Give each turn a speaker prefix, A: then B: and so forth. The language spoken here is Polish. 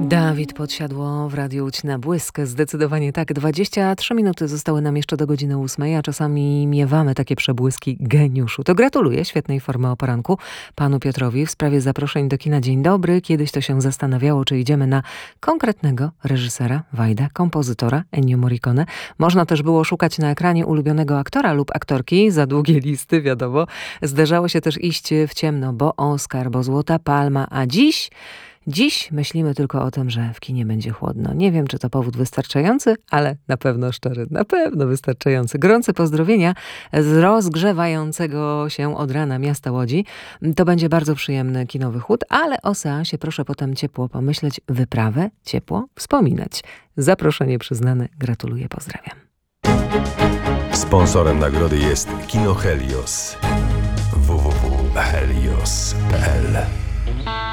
A: Dawid Podsiadło w Radiu Łódź na błysk. Zdecydowanie tak. 23 minuty zostały nam jeszcze do godziny 8, a czasami miewamy takie przebłyski geniuszu. To gratuluję świetnej formy o poranku panu Piotrowi w sprawie zaproszeń do kina. Dzień dobry. Kiedyś to się zastanawiało, czy idziemy na konkretnego reżysera, Wajda, kompozytora Ennio Morricone. Można też było szukać na ekranie ulubionego aktora lub aktorki. Za długie listy, wiadomo. Zdarzało się też iść w ciemno, bo Oscar, bo Złota Palma, a Dziś myślimy tylko o tym, że w kinie będzie chłodno. Nie wiem, czy to powód wystarczający, ale na pewno szczery, na pewno wystarczający. Gorące pozdrowienia z rozgrzewającego się od rana miasta Łodzi. To będzie bardzo przyjemny kinowy chłód, ale o seansie proszę potem ciepło pomyśleć, wyprawę ciepło wspominać. Zaproszenie przyznane. Gratuluję, pozdrawiam.
B: Sponsorem nagrody jest Kino Helios. www.helios.pl